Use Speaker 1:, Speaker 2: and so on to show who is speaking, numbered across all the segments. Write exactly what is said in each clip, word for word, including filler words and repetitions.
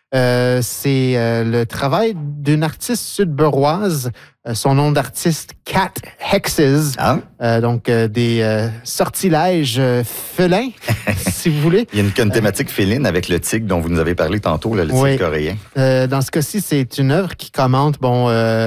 Speaker 1: Euh, c'est euh, le travail d'une artiste sud-boroise. Euh, son nom d'artiste, Cat Hexes.
Speaker 2: Ah.
Speaker 1: Euh, donc, euh, des euh, sortilèges euh, félins, si vous voulez.
Speaker 2: Il y a une, une thématique féline avec le tigre dont vous nous avez parlé tantôt, là, le tigre
Speaker 1: oui.
Speaker 2: coréen.
Speaker 1: Euh, dans ce cas-ci, c'est une œuvre qui commente bon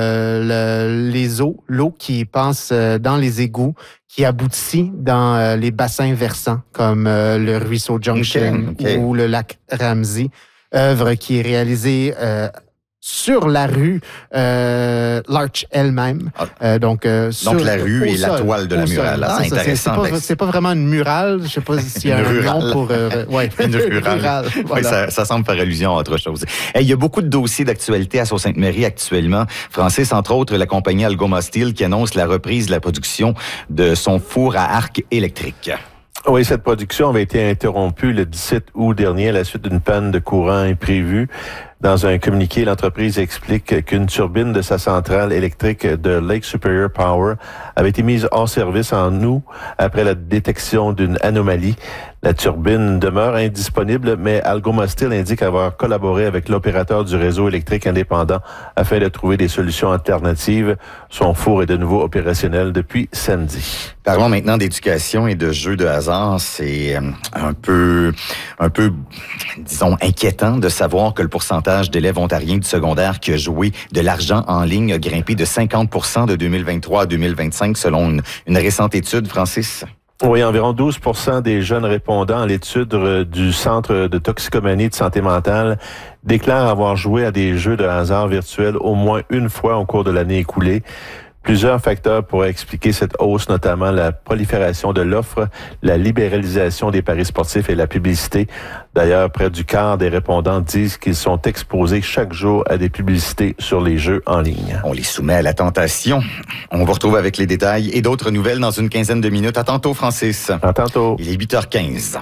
Speaker 1: euh, le, les eaux, l'eau qui passe euh, dans les égouts, qui aboutit dans euh, les bassins versants, comme euh, le ruisseau Junction
Speaker 2: okay, okay.
Speaker 1: ou le lac Ramsey. Œuvre qui est réalisée euh, sur la rue euh, L'Arch elle-même.
Speaker 2: Ah.
Speaker 1: Euh, donc, euh,
Speaker 2: donc
Speaker 1: sur,
Speaker 2: la rue et
Speaker 1: sol,
Speaker 2: la toile de la murale. Ah,
Speaker 1: c'est ça,
Speaker 2: intéressant.
Speaker 1: C'est, c'est, pas, c'est pas vraiment une murale. Je sais pas s'il y a un
Speaker 2: rurale.
Speaker 1: nom pour... Euh, ouais.
Speaker 2: Une rurale.
Speaker 1: rurale voilà.
Speaker 2: Oui, ça, ça semble faire allusion à autre chose. Hey, il y a beaucoup de dossiers d'actualité à Sault-Sainte-Marie actuellement. Francis, entre autres, la compagnie Algoma Steel qui annonce la reprise de la production de son four à arc électrique.
Speaker 3: Oui, cette production avait été interrompue le dix-sept août dernier à la suite d'une panne de courant imprévue. Dans un communiqué, l'entreprise explique qu'une turbine de sa centrale électrique de Lake Superior Power avait été mise hors service en août après la détection d'une anomalie. La turbine demeure indisponible, mais Algoma Steel indique avoir collaboré avec l'opérateur du réseau électrique indépendant afin de trouver des solutions alternatives. Son four est de nouveau opérationnel depuis samedi.
Speaker 2: Parlons maintenant d'éducation et de jeux de hasard. C'est un peu, un peu, disons, inquiétant de savoir que le pourcentage d'élèves ontariens du secondaire qui a joué de l'argent en ligne a grimpé de cinquante pour cent de deux mille vingt-trois à deux mille vingt-cinq selon une, une récente étude, Francis.
Speaker 3: Oui, environ douze pour cent des jeunes répondants à l'étude du Centre de toxicomanie de santé mentale déclarent avoir joué à des jeux de hasard virtuels au moins une fois au cours de l'année écoulée. Plusieurs facteurs pourraient expliquer cette hausse, notamment la prolifération de l'offre, la libéralisation des paris sportifs et la publicité. D'ailleurs, près du quart des répondants disent qu'ils sont exposés chaque jour à des publicités sur les jeux en ligne.
Speaker 2: On les soumet à la tentation. On vous retrouve avec les détails et d'autres nouvelles dans une quinzaine de minutes. À tantôt, Francis.
Speaker 3: À tantôt.
Speaker 2: Il est huit heures quinze.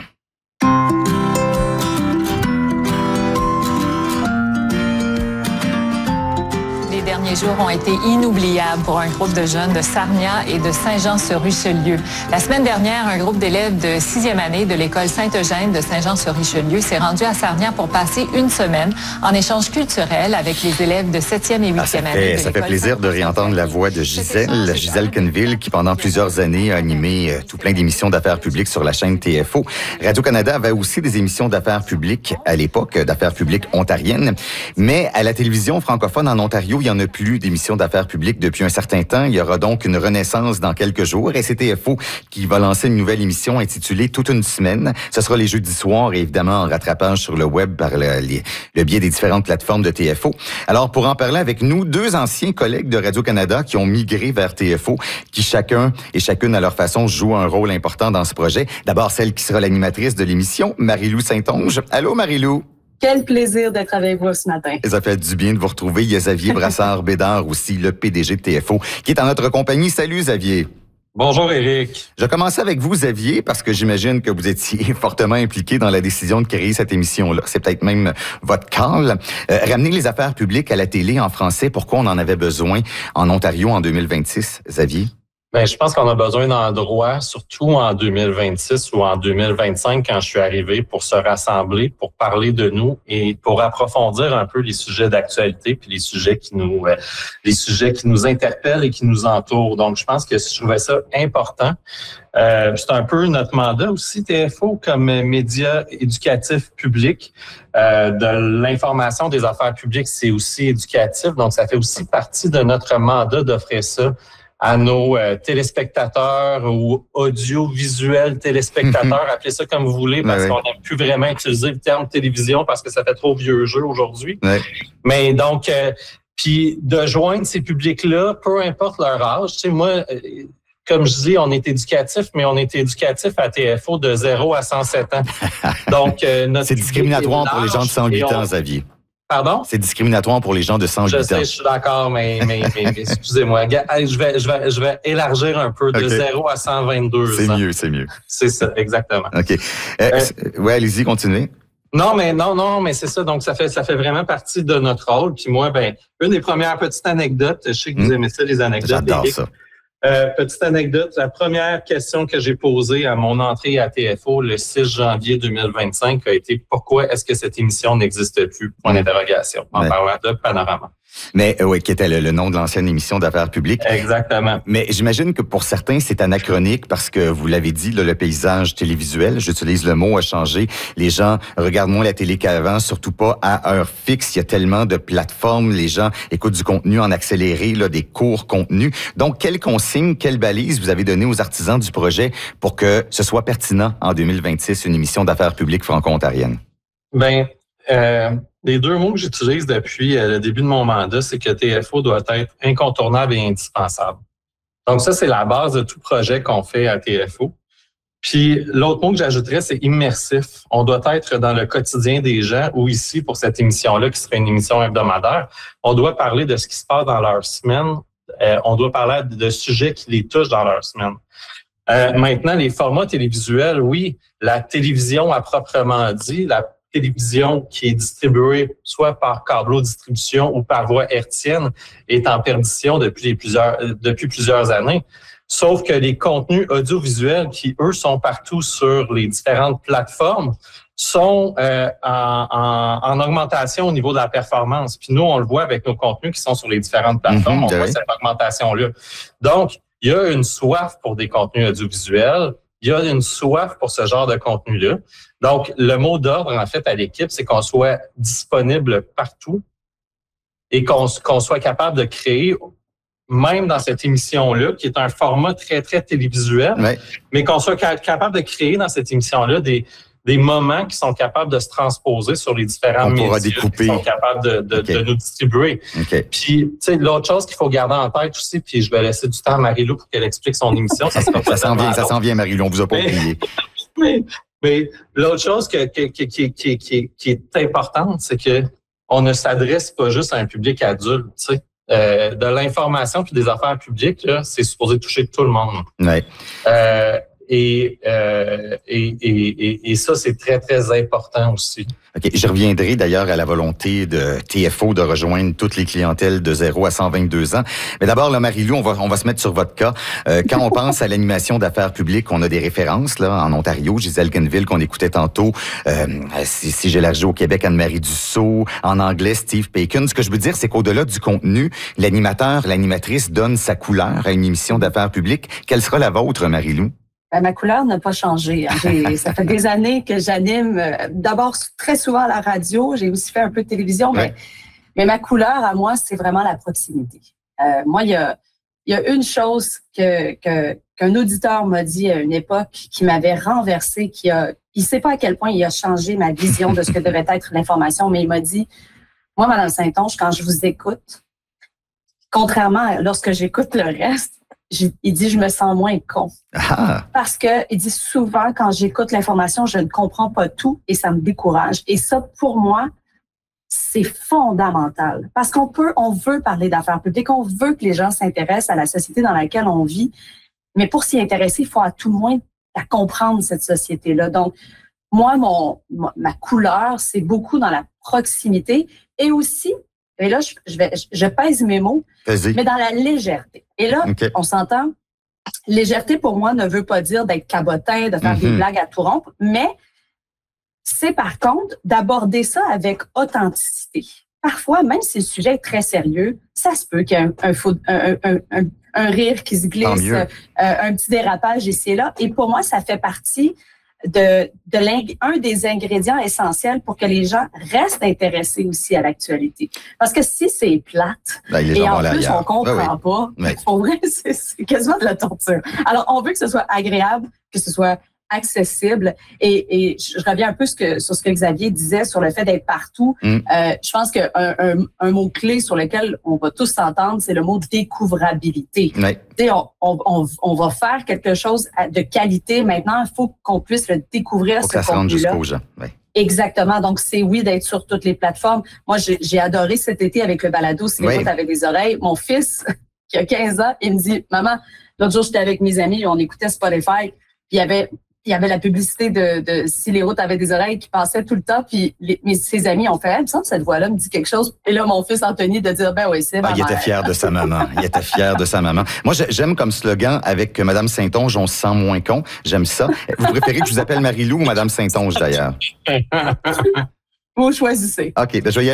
Speaker 4: Les derniers jours ont été inoubliables pour un groupe de jeunes de Sarnia et de Saint-Jean-sur-Richelieu. La semaine dernière, un groupe d'élèves de sixième année de l'école Sainte-Eugène de Saint-Jean-sur-Richelieu s'est rendu à Sarnia pour passer une semaine en échange culturel avec les élèves de septième et huitième
Speaker 2: ah,
Speaker 4: année.
Speaker 2: Fait, ça fait plaisir de réentendre la voix de Gisèle, Gisèle Quenneville, qui pendant plusieurs années a animé tout plein d'émissions d'affaires publiques sur la chaîne T F O. Radio-Canada avait aussi des émissions d'affaires publiques à l'époque, d'affaires publiques ontariennes. Mais à la télévision francophone en Ontario, il y en a plus d'émissions d'affaires publiques depuis un certain temps. Il y aura donc une renaissance dans quelques jours et c'est T F O qui va lancer une nouvelle émission intitulée Toute une semaine. Ce sera les jeudis soirs et évidemment en rattrapage sur le web par le, les, le biais des différentes plateformes de T F O. Alors pour en parler avec nous, deux anciens collègues de Radio-Canada qui ont migré vers T F O, qui chacun et chacune à leur façon jouent un rôle important dans ce projet. D'abord celle qui sera l'animatrice de l'émission, Marie-Lou Saint-Onge. Allô Marie-Lou?
Speaker 5: Quel plaisir d'être avec vous ce matin.
Speaker 2: Ça fait du bien de vous retrouver. Il y a Xavier Brassard-Bédard aussi, le P D G de T F O, qui est en notre compagnie. Salut Xavier.
Speaker 6: Bonjour Éric.
Speaker 2: Je vais commencer avec vous Xavier, parce que j'imagine que vous étiez fortement impliqué dans la décision de créer cette émission-là. C'est peut-être même votre call. Euh, ramener les affaires publiques à la télé en français, pourquoi on en avait besoin en Ontario en deux mille vingt-six, Xavier?
Speaker 6: Ben, je pense qu'on a besoin d'endroits, surtout en deux mille vingt-six ou en deux mille vingt-cinq, quand je suis arrivé, pour se rassembler, pour parler de nous et pour approfondir un peu les sujets d'actualité puis les sujets qui nous, euh, les sujets qui nous interpellent et qui nous entourent. Donc, je pense que je trouvais ça important. Euh, c'est un peu notre mandat aussi, T F O, comme média éducatif public. Euh, de l'information des affaires publiques, c'est aussi éducatif. Donc, ça fait aussi partie de notre mandat d'offrir ça à nos euh, téléspectateurs ou audiovisuels téléspectateurs, appelez ça comme vous voulez, parce ouais, qu'on n'aime plus vraiment utiliser le terme télévision parce que ça fait trop vieux jeu aujourd'hui.
Speaker 2: Ouais.
Speaker 6: Mais donc, euh, puis de joindre ces publics-là, peu importe leur âge, tu sais, moi, euh, comme je dis, on est éducatif, mais on est éducatif à T F O de zéro à cent sept ans. Donc, euh, notre
Speaker 2: c'est discriminatoire pour les gens de cent huit ans, Xavier.
Speaker 6: Pardon?
Speaker 2: C'est discriminatoire pour les gens de cent huit ans.
Speaker 6: Je sais, je suis d'accord, mais, mais, mais excusez-moi. Je vais, je, vais, je vais élargir un peu de okay. zéro à cent vingt-deux
Speaker 2: c'est
Speaker 6: ans.
Speaker 2: C'est mieux, c'est mieux.
Speaker 6: C'est ça, exactement.
Speaker 2: OK. Euh, euh, oui, allez-y, continuez.
Speaker 6: Non, mais non, non, mais c'est ça. Donc, ça fait, ça fait vraiment partie de notre rôle. Puis moi, ben, une des premières petites anecdotes, je sais que vous mmh. aimez ça, les anecdotes.
Speaker 2: J'adore ça.
Speaker 6: Euh, petite anecdote, la première question que j'ai posée à mon entrée à T F O le six janvier deux mille vingt-cinq a été « Pourquoi est-ce que cette émission n'existe plus? » Point d'interrogation, en ouais. parlant de Panorama.
Speaker 2: Mais euh, oui, qui était le, le nom de l'ancienne émission d'affaires publiques.
Speaker 6: Exactement.
Speaker 2: Mais j'imagine que pour certains, c'est anachronique parce que, vous l'avez dit, là, le paysage télévisuel, j'utilise le mot, a changé. Les gens regardent moins la télé qu'avant, surtout pas à heure fixe. Il y a tellement de plateformes. Les gens écoutent du contenu en accéléré, là, des courts contenus. Donc, quelles consignes, quelles balises vous avez données aux artisans du projet pour que ce soit pertinent en deux mille vingt-six, une émission d'affaires publiques franco-ontarienne?
Speaker 6: Ben, euh... les deux mots que j'utilise depuis le début de mon mandat, c'est que T F O doit être incontournable et indispensable. Donc ça, c'est la base de tout projet qu'on fait à T F O. Puis l'autre mot que j'ajouterais, c'est immersif. On doit être dans le quotidien des gens, ou ici, pour cette émission-là, qui serait une émission hebdomadaire, on doit parler de ce qui se passe dans leur semaine. Euh, on doit parler de sujets qui les touchent dans leur semaine. Euh, maintenant, les formats télévisuels, oui, la télévision à proprement dit, la télévision qui est distribuée soit par câbleau distribution ou par voie hertzienne est en perdition depuis les plusieurs depuis plusieurs années. Sauf que les contenus audiovisuels qui, eux, sont partout sur les différentes plateformes sont euh, en, en, en augmentation au niveau de la performance. Puis nous, on le voit avec nos contenus qui sont sur les différentes plateformes, mm-hmm, on voit cette augmentation-là. Donc, il y a une soif pour des contenus audiovisuels. Il y a une soif pour ce genre de contenu-là. Donc, le mot d'ordre, en fait, à l'équipe, c'est qu'on soit disponible partout et qu'on, qu'on soit capable de créer, même dans cette émission-là, qui est un format très, très télévisuel, ouais. mais qu'on soit capable de créer dans cette émission-là des, des moments qui sont capables de se transposer sur les différents médias qui sont capables de, de, okay. de nous distribuer. Okay. Puis, tu sais, l'autre chose qu'il faut garder en tête aussi, puis je vais laisser du temps à Marie-Lou pour qu'elle explique son émission. Ça, sera
Speaker 2: ça s'en vient, ça s'en vient, Marie-Lou, on vous a pas oublié.
Speaker 6: Mais, mais l'autre chose que, que, qui, qui, qui, qui, qui est importante, c'est que on ne s'adresse pas juste à un public adulte, tu sais. Euh, de l'information puis des affaires publiques, là, c'est supposé toucher tout le monde.
Speaker 2: Ouais.
Speaker 6: Euh, Et, euh, et, et, et ça, c'est très, très important aussi.
Speaker 2: OK. Je reviendrai d'ailleurs à la volonté de T F O de rejoindre toutes les clientèles de zéro à cent vingt-deux ans. Mais d'abord, là, Marie-Lou, on va, on va se mettre sur votre cas. Euh, quand on pense à l'animation d'affaires publiques, on a des références, là, en Ontario, Gisèle Canville, qu'on écoutait tantôt. Euh, si, si j'élargis au Québec, Anne-Marie Dussault. En anglais, Steve Paikin. Ce que je veux dire, c'est qu'au-delà du contenu, l'animateur, l'animatrice donne sa couleur à une émission d'affaires publiques. Quelle sera la vôtre, Marie-Lou?
Speaker 5: Ben, ma couleur n'a pas changé. Hein. Ça fait des années que j'anime, euh, d'abord très souvent à la radio, j'ai aussi fait un peu de télévision, ouais. mais, mais ma couleur à moi, c'est vraiment la proximité. Euh, moi, il y a, il y a une chose que, que, qu'un auditeur m'a dit à une époque qui m'avait renversé, qui a, il ne sait pas à quel point il a changé ma vision de ce que devait être l'information, mais il m'a dit, moi, Mme Saint-Onge, quand je vous écoute, contrairement à lorsque j'écoute le reste, il dit, je me sens moins con. Ah. Parce que, il dit souvent, quand j'écoute l'information, je ne comprends pas tout et ça me décourage. Et ça, pour moi, c'est fondamental. Parce qu'on peut, on veut parler d'affaires publiques, on veut que les gens s'intéressent à la société dans laquelle on vit. Mais pour s'y intéresser, il faut à tout le moins à comprendre cette société-là. Donc, moi, mon, ma couleur, c'est beaucoup dans la proximité et aussi, et là, je, je, vais, je pèse mes mots, Vas-y. mais dans la légèreté. Et là, okay. on s'entend, légèreté pour moi ne veut pas dire d'être cabotin, de faire mm-hmm. des blagues à tout rompre, mais c'est par contre d'aborder ça avec authenticité. Parfois, même si le sujet est très sérieux, ça se peut qu'il y ait un, un, un, un, un, un rire qui se glisse, euh, un petit dérapage ici et là. Et pour moi, ça fait partie de, de un des ingrédients essentiels pour que les gens restent intéressés aussi à l'actualité. Parce que si c'est plate,
Speaker 2: ben,
Speaker 5: et en plus
Speaker 2: ailleurs.
Speaker 5: on comprend oui, oui. pas, oui. pour vrai, c'est, c'est quasiment de la torture. Alors, on veut que ce soit agréable, que ce soit accessible. Et, et je reviens un peu ce que, sur ce que Xavier disait sur le fait d'être partout. Mm. Euh, je pense qu'un un, un mot-clé sur lequel on va tous s'entendre, c'est le mot découvrabilité.
Speaker 2: Oui.
Speaker 5: On, on, on, on va faire quelque chose de qualité. Maintenant, il faut qu'on puisse le découvrir,
Speaker 2: faut
Speaker 5: ce
Speaker 2: que ça
Speaker 5: contenu-là.
Speaker 2: Se rende jusqu'aux gens. Oui.
Speaker 5: Exactement. Donc, c'est oui d'être sur toutes les plateformes. Moi, j'ai, j'ai adoré cet été avec le balado Si l'écoute oui. avait des oreilles. Mon fils, qui a quinze ans, il me dit, maman, l'autre jour, j'étais avec mes amis et on écoutait Spotify. Puis il y avait il y avait la publicité de, de Si les routes avaient des oreilles qui passait tout le temps. Puis les, mes, ses amis ont fait, ah, il me semble que cette voix-là me dit quelque chose. Et là, mon fils Anthony de dire, ben oui, c'est ma
Speaker 2: ah, il était fier de sa maman. Il était fier de sa maman. Moi, j'aime comme slogan avec Mme Saint-Onge, on se sent moins con. J'aime ça. Vous préférez que je vous appelle Marie-Lou ou Mme Saint-Onge, d'ailleurs?
Speaker 5: Vous choisissez.
Speaker 2: OK, ben je vais y aller